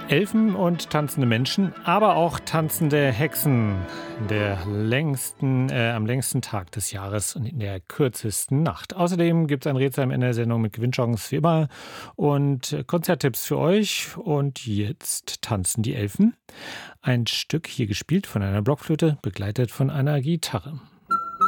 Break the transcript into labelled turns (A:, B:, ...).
A: Elfen und tanzende Menschen, aber auch tanzende Hexen. Am längsten Tag des Jahres und in der kürzesten Nacht. Außerdem gibt es ein Rätsel am Ende der Sendung mit Gewinnchancen wie immer und Konzerttipps für euch. Und jetzt tanzen die Elfen. Ein Stück hier gespielt von einer Blockflöte, begleitet von einer Gitarre.